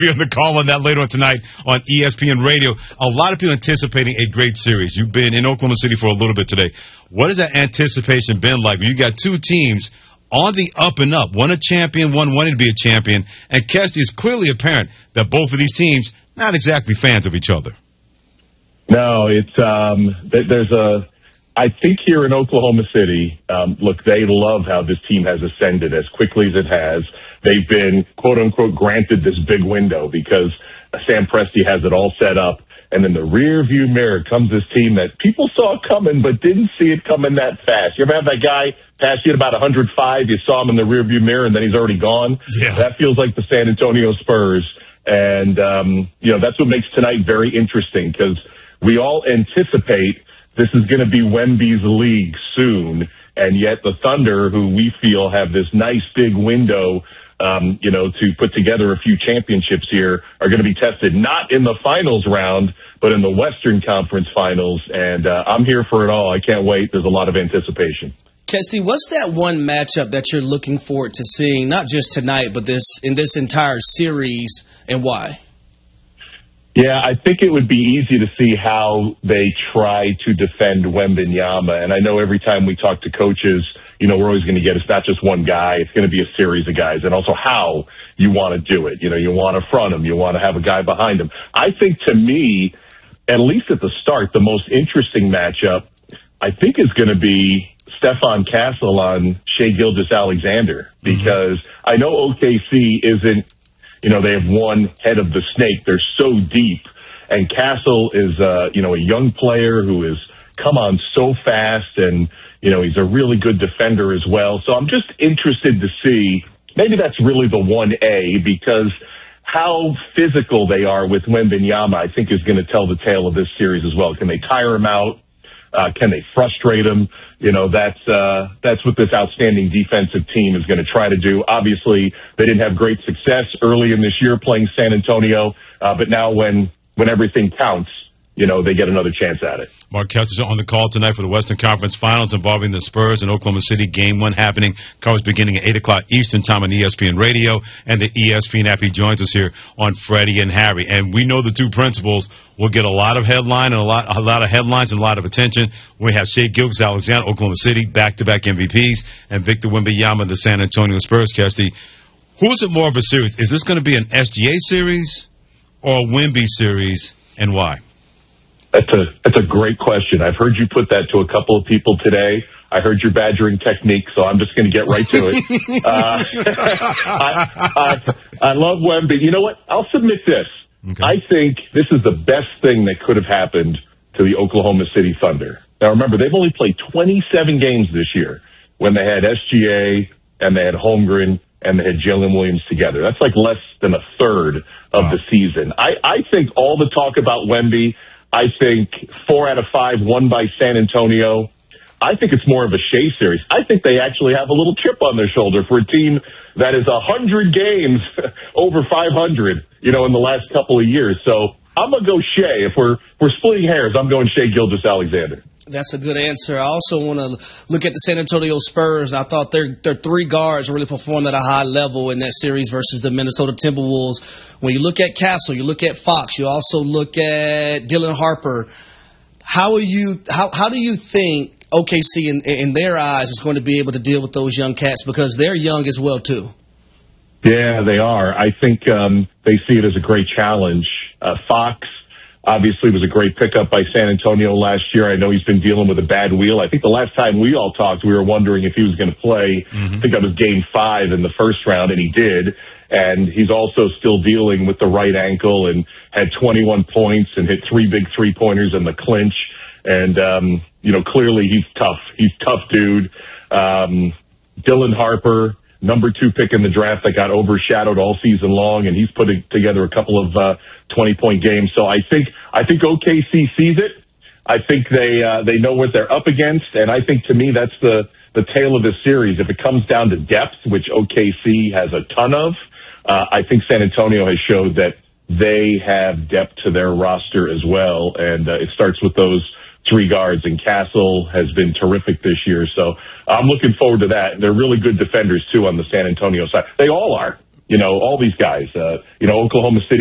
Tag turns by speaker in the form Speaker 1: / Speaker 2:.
Speaker 1: be on the call on that later on tonight on ESPN Radio. A lot of people anticipating a great series. You've been in Oklahoma City for a little bit today. What has that anticipation been like? You got two teams on the up and up. One a champion, one wanting to be a champion. And Kesty, is clearly apparent that both of these teams not exactly fans of each other.
Speaker 2: No, it's I think here in Oklahoma City, look, they love how this team has ascended as quickly as it has. They've been, quote unquote, granted this big window because Sam Presti has it all set up. And in the rear view mirror comes this team that people saw coming but didn't see it coming that fast. You ever have that guy pass you at about 105, you saw him in the rear view mirror, and then he's already gone?
Speaker 1: Yeah.
Speaker 2: That feels like the San Antonio Spurs. And, that's what makes tonight very interesting because we all anticipate this is going to be Wemby's league soon. And yet the Thunder, who we feel have this nice big window to put together a few championships here, are going to be tested not in the finals round, but in the Western Conference Finals. And I'm here for it all. I can't wait. There's a lot of anticipation.
Speaker 3: Kesty, what's that one matchup that you're looking forward to seeing, not just tonight, but in this entire series, and why?
Speaker 2: Yeah, I think it would be easy to see how they try to defend Wembanyama. And I know every time we talk to coaches, we're always going to get, it's not just one guy, it's going to be a series of guys. And also how you want to do it. You want to front him, you want to have a guy behind him. I think, to me, at least at the start, the most interesting matchup, I think, is going to be Stephon Castle on Shai Gilgeous-Alexander. Because I know OKC isn't, they have one head of the snake. They're so deep. And Castle is, a young player who has come on so fast, and, he's a really good defender as well. So I'm just interested to see, maybe that's really the 1A, because how physical they are with Wembanyama, I think, is going to tell the tale of this series as well. Can they tire him out? Can they frustrate him? That's what this outstanding defensive team is going to try to do. Obviously, they didn't have great success early in this year playing San Antonio, but now when everything counts, they get another chance at it.
Speaker 1: Mark Kessler's on the call tonight for the Western Conference Finals involving the Spurs and Oklahoma City. Game 1 happening. Coverage beginning at 8 o'clock Eastern Time on ESPN Radio and the ESPN app. He joins us here on Freddie and Harry. And we know the two principals will get a lot of headline and a lot of headlines and a lot of attention. We have Shai Gilgeous-Alexander, Oklahoma City, back-to-back MVPs, and Victor Wembanyama, the San Antonio Spurs. Kesty, who's it more of a series? Is this going to be an SGA series or a Wemby series, and why?
Speaker 2: That's a great question. I've heard you put that to a couple of people today. I heard your badgering technique, so I'm just going to get right to it. I love Wemby. You know what? I'll submit this. Okay. I think this is the best thing that could have happened to the Oklahoma City Thunder. Now, remember, they've only played 27 games this year when they had SGA and they had Holmgren and they had Jalen Williams together. That's like less than a third of the season. I think all the talk about Wemby, I think 4 out of 5 won by San Antonio. I think it's more of a Shai series. I think they actually have a little chip on their shoulder for a team that is 100 games over 500, in the last couple of years. So I'm going to go Shai. If we're splitting hairs, I'm going Shai Gilgeous-Alexander.
Speaker 3: That's a good answer. I also want to look at the San Antonio Spurs. I thought their three guards really performed at a high level in that series versus the Minnesota Timberwolves. When you look at Castle, you look at Fox, you also look at Dylan Harper. How do you think OKC in their eyes is going to be able to deal with those young cats, because they're young as well too?
Speaker 2: Yeah, they are. I think they see it as a great challenge. Fox obviously was a great pickup by San Antonio last year. I know he's been dealing with a bad wheel. I think the last time we all talked, we were wondering if he was going to play. I think that was Game 5 in the first round, and he did. And he's also still dealing with the right ankle and had 21 points and hit 3 big three-pointers in the clinch. And, clearly he's tough. He's tough, dude. Dylan Harper, number 2 pick in the draft that got overshadowed all season long, and he's putting together a couple of 20-point games. So I think OKC sees it. I think they know what they're up against, and I think, to me, that's the tale of this series. If it comes down to depth, which OKC has a ton of, I think San Antonio has showed that they have depth to their roster as well, and it starts with those 3 guards, and Castle has been terrific this year. So I'm looking forward to that. They're really good defenders, too, on the San Antonio side. They all are. all these guys. Oklahoma City